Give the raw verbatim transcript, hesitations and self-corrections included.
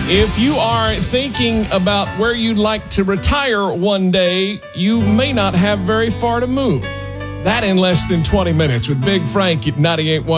If you are thinking about where you'd like to retire one day, you may not have very far to move. That in less than twenty minutes with Big Frank at ninety-eight point one.